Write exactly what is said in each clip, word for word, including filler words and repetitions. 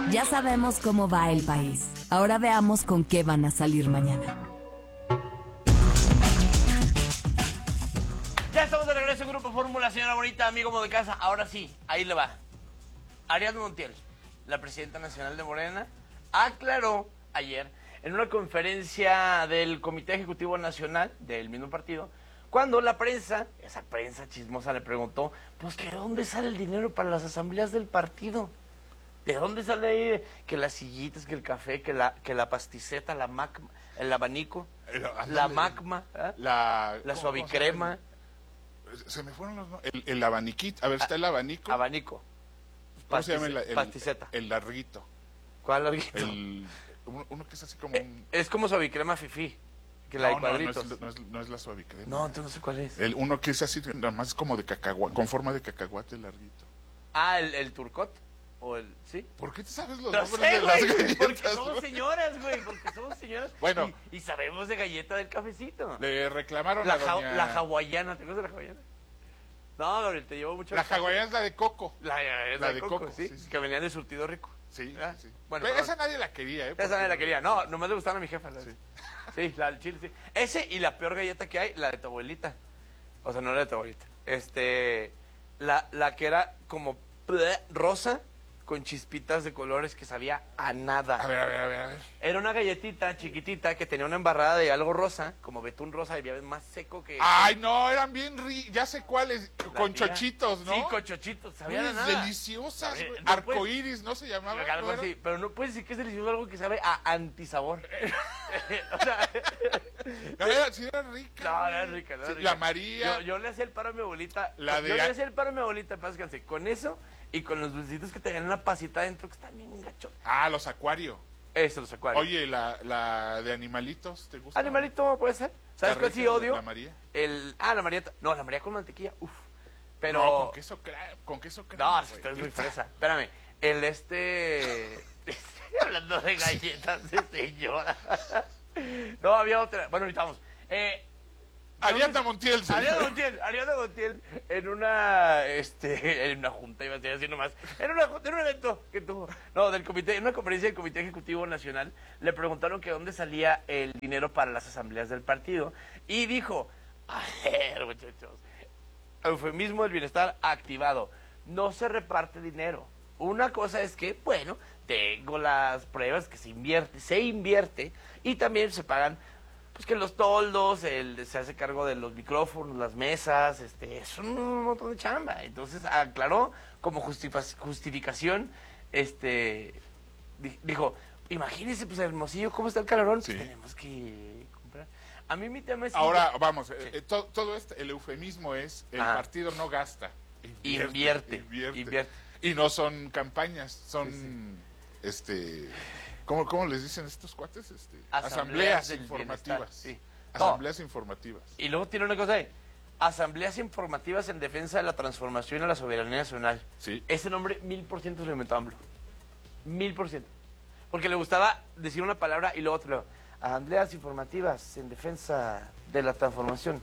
Ya sabemos cómo va el país. Ahora veamos con qué van a salir mañana. Ya estamos de regreso en Grupo Fórmula, señora bonita, amigo como de casa. Ahora sí, ahí le va. Ariadna Montiel, la presidenta nacional de Morena, aclaró ayer en una conferencia del Comité Ejecutivo Nacional del mismo partido, cuando la prensa, esa prensa chismosa, le preguntó, pues que de dónde sale el dinero para las asambleas del partido. ¿De dónde sale ahí que las sillitas, que el café, que la, que la pasticeta, la macma, el abanico, El- la ándale. macma, ¿eh? La, la ¿cómo- suavicrema, cómo se llama? Se me fueron los no- el, el abaniquito. A ver, está el abanico. abanico, ¿Cómo se llama el, pastic- el- pasticeta. el larguito? ¿Cuál larguito? El, uno, uno que es así como Eh, un... es como suavicrema fifí, que la de no, no, no cuadritos. es, no, es, no es la suavicrema. No, entonces no sé cuál es. El uno que es así, nada más como de cacahuate, con forma de cacahuate larguito. Ah, el, el turcot. O el, ¿sí? ¿Por qué te sabes los No nombres sé, de las güey, porque galletas? somos güey? señoras, güey, porque somos señoras. Bueno. Y, y sabemos de galleta del cafecito. Le reclamaron La, a ja- doña... la hawaiana, ¿te acuerdas de la hawaiana? No, Gabriel, te llevo mucho. La hawaiana es la de coco. La, es la de de coco, coco, sí, sí, sí. que venían de surtido rico. Sí, ¿Ah? sí. Bueno, Pero perdón. esa nadie la quería, ¿eh? Esa Porque- nadie la quería. No, nomás le gustaban a mi jefa. La, Sí. sí, la del chile, sí. Ese y la peor galleta que hay, la de tu abuelita. O sea, no la de tu abuelita. Este, la, la que era como bleh, rosa, con chispitas de colores que sabía a nada. A ver, a ver, a ver, a ver. Era una galletita chiquitita que tenía una embarrada de algo rosa, como betún rosa, y había más seco que... Ay, no, eran bien ri... Ya sé cuáles, la con tía. chochitos, ¿no? Sí, con chochitos, sabían a Uy, nada. deliciosas, Sabe- güey. no Arcoíris, ¿no se llamaba? Algo ¿No era? así, pero no puedes decir que es delicioso algo que sabe a antisabor. O sea, No, era, sí, era rica. no, no güey. es rica, no es Sí, rica. la María. Yo, yo le hacía el paro a mi abuelita. La yo de- le hacía el paro a mi abuelita, paz descanse, con eso y con los dulcitos que tenían una pasita adentro que están bien gachos. Ah, los acuario. Eso, los acuarios. Oye, la, la de animalitos, ¿te gusta? Animalito puede ser. ¿Sabes ¿Está cuál sí rica odio? La María. El, ah, la María. No, la María con mantequilla. Uf. Pero. No, con queso cra- con queso crema, No, güey. si tú eres muy fresa. Espérame. El este. Estoy hablando de galletas de señora. No, había otra. Bueno, ahorita vamos. Eh. Ariadna Montiel. señor. Ariadna Montiel, Ariadna Montiel, en una, este, en una junta, iba a decir así nomás, en, una, junta, en un evento que tuvo, no, del comité, en una conferencia del Comité Ejecutivo Nacional, le preguntaron que dónde salía el dinero para las asambleas del partido, y dijo, a ver, muchachos, eufemismo del bienestar activado, no se reparte dinero. Una cosa es que, bueno, tengo las pruebas que se invierte, se invierte, y también se pagan pues que los toldos, el, se hace cargo de los micrófonos, las mesas, este, es un montón de chamba. Entonces aclaró como justifa- justificación, este, di- dijo, imagínese pues Hermosillo, ¿cómo está el calorón? Sí. Pues, tenemos que comprar. A mí mi tema es... Ahora, vamos, eh, eh, to- todo este, el eufemismo es, el Ajá. partido no gasta. Invierte, Invierte. invierte. Y no son campañas, son, Sí, este, ¿cómo, cómo les dicen estos cuates? Este, Asambleas asambleas del informativas. bienestar, sí. Asambleas informativas. Y luego tiene una cosa ahí, asambleas informativas en defensa de la transformación a la soberanía nacional. Sí. Ese nombre mil por ciento se lo inventó AMLO. Mil por ciento. Porque le gustaba decir una palabra y luego otro. Asambleas informativas en defensa de la transformación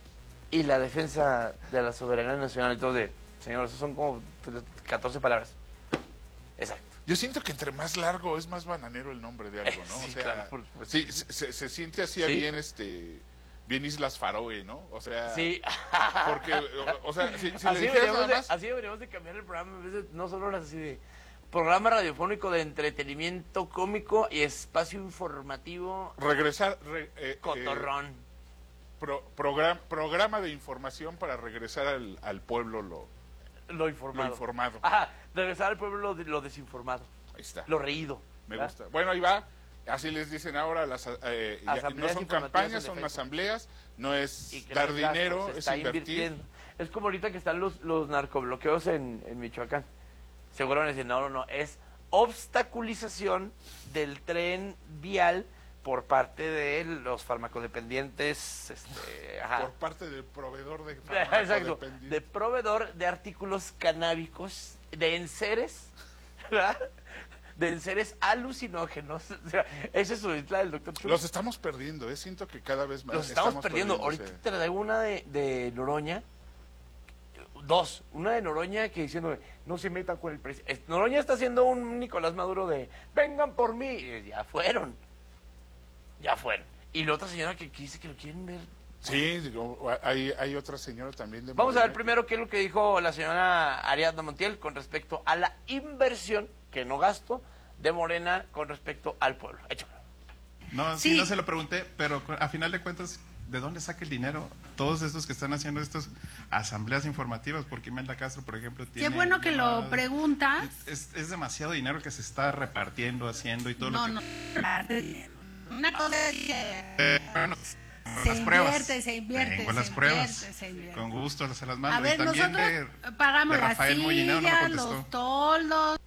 y la defensa de la soberanía nacional. Entonces, señor, eso son como catorce palabras. Exacto. Yo siento que entre más largo es más bananero el nombre de algo, ¿no? Sí, o sea, claro, por supuesto. sí, se, se- se siente así Sí. bien, este, bien Islas Faroe, ¿no? O sea, Sí. porque, o, o sea, si, si le así, dijeras deberíamos nada de, más, así deberíamos de cambiar el programa. En vez de, no solo horas así de programa radiofónico de entretenimiento cómico y espacio informativo regresar, re- eh, eh, cotorrón. pro- program- programa de información para regresar al, al pueblo lo, Lo informado. lo informado. Ajá, regresar al pueblo lo, lo desinformado. Ahí está. Lo reído. Me ¿verdad? gusta. Bueno, ahí va. Así les dicen ahora, las, eh, ya- no Asambleas son informativas campañas, en son defensa. asambleas, no es Y que dar no es gasto, dinero, se es está invertir. invirtiendo. Es como ahorita que están los, los narcobloqueos en, en Michoacán. Seguro van a decir, no, no, no, es obstaculización del tren vial por parte de los farmacodependientes, este, ajá. Por parte del proveedor de Exacto, farmacodependiente. de proveedor de artículos canábicos, de enseres, ¿verdad? De enseres alucinógenos. O sea, esa es su isla del doctor Chulo. Los estamos perdiendo, ¿eh? Siento que cada vez más Los estamos, perdiendo. Ahorita o sea. te traigo una de, de Noroña, dos. Una de Noroña que diciendo, no se metan con el presidente. Noroña está haciendo un Nicolás Maduro de, vengan por mí. Y ya fueron. Ya fueron. Y la otra señora que, que dice que lo quieren ver. Sí, digo, hay, hay otra señora también de Vamos a ver Morena. primero qué es lo que dijo la señora Ariadna Montiel con respecto a la inversión, que no gasto, de Morena con respecto al pueblo. Échalo. No, sí. sí, no se lo pregunté, pero a final de cuentas, ¿de dónde saca el dinero todos estos que están haciendo estas asambleas informativas? Porque Imelda Castro, por ejemplo, tiene... Qué bueno que no, lo preguntas. Es, es demasiado dinero que se está repartiendo, haciendo y todo no, lo que... No, una cosa es que... Eh, bueno, se las pruebas. invierte, se invierte, Tengo se las pruebas. invierte, se invierte. Con gusto se las mando. A ver, y también nosotros de, pagamos de las Rafael Molinero, no me sillas, contestó. los toldos.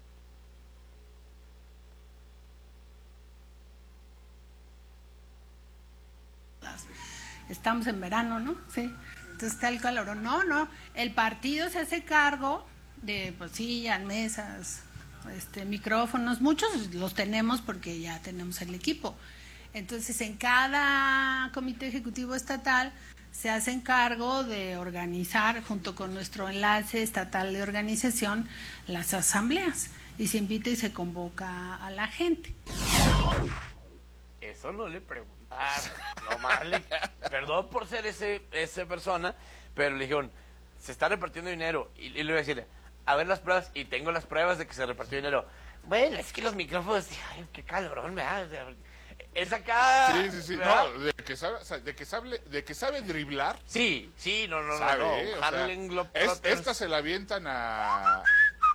Estamos en verano, ¿no? Sí. Entonces está el calor. No, no. El partido se hace cargo de, pues, sillas, mesas, este, micrófonos. Muchos los tenemos porque ya tenemos el equipo. Entonces, en cada comité ejecutivo estatal se hacen cargo de organizar, junto con nuestro enlace estatal de organización, las asambleas. Y se invita y se convoca a la gente. Eso no le preguntaron. Nomás le, perdón por ser ese esa persona, pero le dijeron, se está repartiendo dinero. Y, y le voy a decirle, a ver las pruebas, y tengo las pruebas de que se repartió dinero. Bueno, es que los micrófonos, ay, qué calorón me da. Es acá. Sí, sí, sí. ¿verdad? No, de que sabe, o sea, de que sabe, de que sabe driblar. Sí, sí, no, no, Sabe, no. no. ¿eh? O Harlem sea, Globetrotters. es- esta se la avientan a.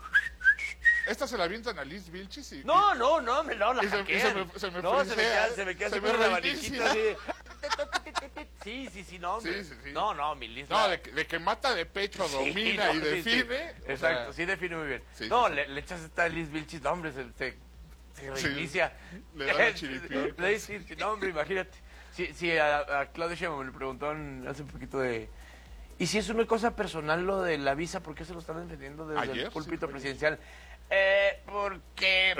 Esta se la avientan a Liz Vilchis y. No, no, no, me no, la Y se- y hackean. se me- se me no, se me frisea, queda, se me queda se así me con la reinicia. maniquita así de... Sí, sí, sí, no, hombre. Sí, sí, sí. No, no, mi Liz. No, la- de que, de que mata de pecho, Sí, domina no, y sí, sí. define. o Exacto, sea, sí define muy bien. Sí, no, sí, sí. Le, le echas esta Liz Vilchis, no, hombre, se, se, se Sí, reinicia. le da la chiripiorca. Le dice, sí, no, hombre, imagínate. Sí, sí, a, a Claudia Sheinbaum le preguntaron hace un poquito de... ¿Y si es una cosa personal lo de la visa, por qué se lo están defendiendo desde Ayer, el púlpito sí, presidencial? Eh, porque...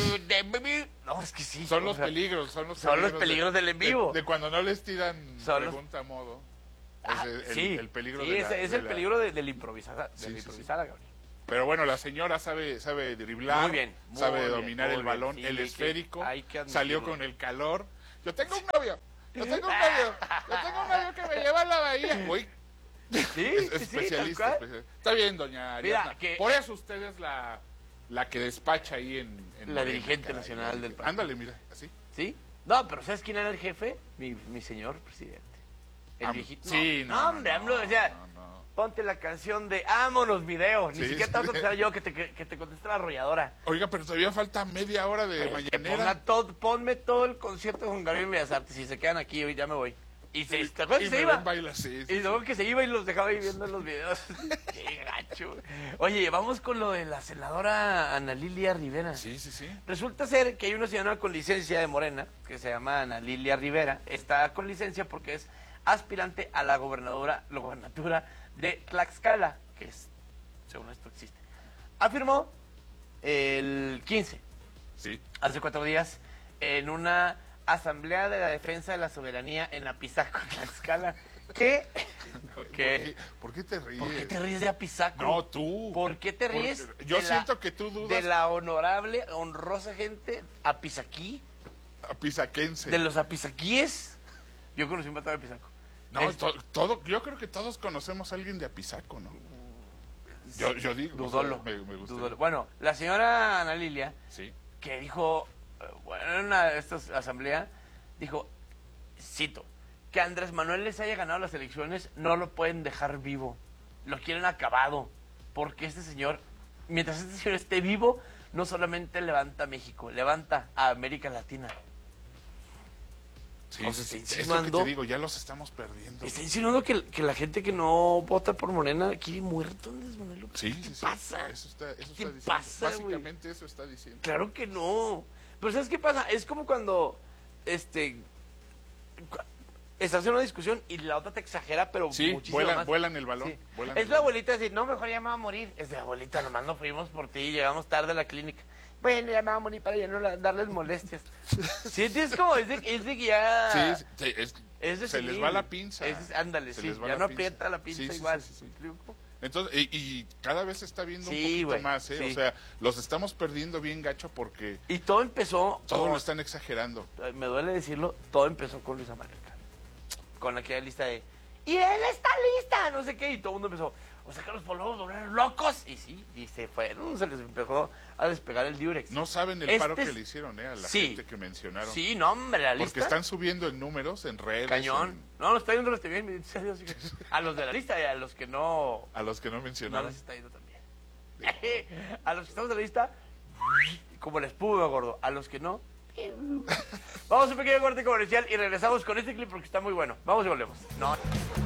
No, es que sí. Son o los sea, peligros, son los son los peligros, peligros del en vivo. De, de cuando no les tiran Son los- pregunta a modo. Ah, es el, sí, el peligro sí, de es, la- es de el la- peligro de, del improvisada, Sí, del sí, sí. improvisada, Gabriel. Pero bueno, la señora sabe sabe driblar, Muy bien, muy sabe bien, dominar muy el bien. balón, Sí, el que esférico, hay que admitirlo. salió con el calor. Yo tengo un novio, yo tengo un novio, yo tengo un novio que me lleva a la bahía. Uy, Sí, es sí, sí, especialista. tal cual. especial- Está bien, doña Ariadna. Mira, que- Por eso usted es la, la que despacha ahí en, en La Morena, dirigente caray. nacional del partido. Ándale, mira, así. ¿Sí? No, pero ¿sabes quién era el jefe? Mi, mi señor presidente. El Ah, viejito. sí, no, no, no, hombre, no, AMLO decía, no, no. ponte la canción de Ámonos Video. Ni Sí, siquiera sí. te voy a contestar yo, que te, que, que te conteste la arrolladora. Oiga, pero todavía falta media hora de Que mañanera. ponga todo, ponme todo el concierto con Gabriel Bellas Artes. Si se quedan aquí, hoy ya me voy. Y se, ¿te acuerdas Y que se me iba? ven bailar, sí, sí, Y luego que se iba y los dejaba ahí viendo los videos. Qué gacho. Oye, vamos con lo de la senadora Ana Lilia Rivera. sí, sí, sí. Resulta ser que hay una señora con licencia de Morena, que se llama Ana Lilia Rivera. Está con licencia porque es aspirante a la gobernadora, la gobernatura de Tlaxcala, que es, según esto existe. Afirmó el quince, Sí. hace cuatro días, en una asamblea de la defensa de la soberanía en Apizaco, Tlaxcala, que... ¿Por que qué, por qué te ríes? ¿Por qué te ríes de Apizaco? No, tú. ¿Por qué te Porque ríes? yo de la- siento que tú dudas de la honorable, honrosa gente apizaquí, a pisaquense. de los apizaquíes. Yo conocí un vato de Apizaco. No, Es- to- todo, yo creo que todos conocemos a alguien de Apizaco, ¿no? Yo, yo digo. Dudolo. Me, me gusta. Dudolo. Bueno, la señora Ana Lilia, Sí. que dijo, eh, bueno, en una de estas asambleas, dijo, cito, que Andrés Manuel les haya ganado las elecciones, no lo pueden dejar vivo. Lo quieren acabado. Porque este señor, mientras este señor esté vivo, no solamente levanta a México, levanta a América Latina. Sí, O sea, sí, está sí. Es lo que insinuando- te digo, ya los estamos perdiendo. Está insinuando que, que la gente que no vota por Morena quiere muerto Andrés Manuel López. Sí, ¿Qué sí, sí. pasa? Eso está, eso ¿Qué está diciendo. pasa, güey? Básicamente eso está diciendo. Claro que no. Pero ¿sabes qué pasa? Es como cuando este cu- estás en una discusión y la otra te exagera, pero Sí, muchísimo vuelan, más. vuelan el balón. Sí. vuelan Es el la balón. abuelita decir, no, mejor ya me va a morir. Es de abuelita, nomás no fuimos por ti, llegamos tarde a la clínica. Bueno, ya me va a morir para ya no la- darles molestias. Sí, es como, es de, es de que ya... Sí, sí, es, Es de se les seguir. va la pinza. Es- ándale, Se sí, les va ya la no pinza. aprieta la pinza Sí, sí, igual. sí, sí, sí. ¿Me explico? Entonces, y, y cada vez se está viendo Sí, un poquito güey, más, ¿eh? sí. O sea, los estamos perdiendo bien gacho porque Y todo empezó... todo como- lo están exagerando. Me duele decirlo, todo empezó con Luisa María, con aquella lista de... ¡Y él está lista! No sé qué, y todo el mundo empezó... O sea, que los polvos volvieron locos. Y sí, y se fueron, se les empezó a despegar el diurex. No saben el Este paro es- que le hicieron, ¿eh? A la Sí. gente que mencionaron. Sí, no, hombre, la lista... Porque están subiendo en números, en redes. Cañón. en- No, nos está yendo este bien, bendito sea Dios. A los de la lista y a los que no... a los que no No mencionaron. les está yendo también. A los que estamos en la lista, como la espuma, gordo. A los que no... Vamos a un pequeño corte comercial y regresamos con este clip porque está muy bueno. Vamos y volvemos. No...